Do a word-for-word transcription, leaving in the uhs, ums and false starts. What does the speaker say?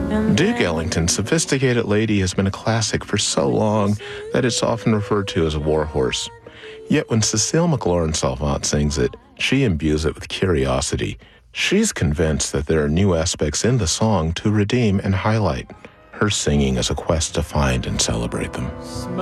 Duke Ellington's Sophisticated Lady has been a classic for so long that it's often referred to as a warhorse. Yet when Cecile McLaurin-Salvant sings it, she imbues it with curiosity. She's convinced that there are new aspects in the song to redeem and highlight. Her singing is a quest to find and celebrate them.